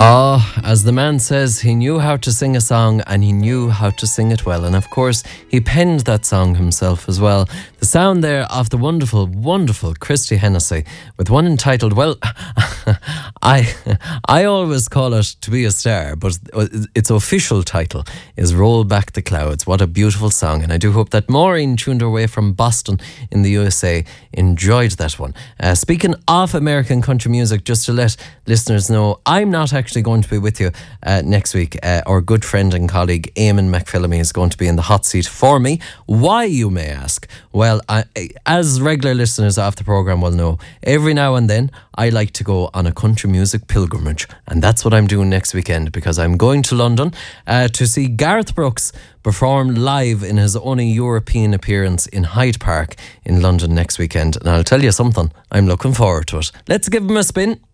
Oh, as the man says, he knew how to sing a song and he knew how to sing it well. And of course, he penned that song himself as well. The sound there of the wonderful, wonderful Christy Hennessy with one entitled, well, I always call it To Be a Star, but its official title is Roll Back the Clouds. What a beautiful song. And I do hope that Maureen, tuned her way from Boston in the USA, enjoyed that one. Speaking of American country music, just to let listeners know, I'm not actually going to be with you next week. Our good friend and colleague Eamon McPhillamy is going to be in the hot seat for me. Why, you may ask? Well, as regular listeners of the programme will know, every now and then I like to go on a country music pilgrimage, and that's what I'm doing next weekend, because I'm going to London to see Garth Brooks perform live in his only European appearance in Hyde Park in London next weekend. And I'll tell you something, I'm looking forward to it. Let's give him a spin.